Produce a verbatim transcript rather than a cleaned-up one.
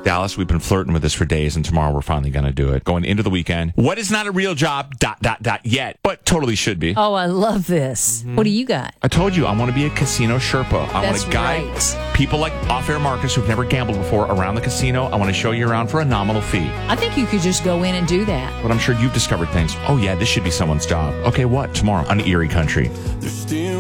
Dallas, we've been flirting with this for days, and tomorrow we're finally going to do it. Going into the weekend. What is not a real job, dot, dot, dot, yet, but totally should be. Oh, I love this. Mm-hmm. What do you got? I told you, I want to be a casino Sherpa. I That's want to guide right. people like Off-Air Marcus who've never gambled before around the casino. I want to show you around for a nominal fee. I think you could just go in and do that. But I'm sure you've discovered things. Oh, yeah, this should be someone's job. Okay, what? Tomorrow on Erie Country.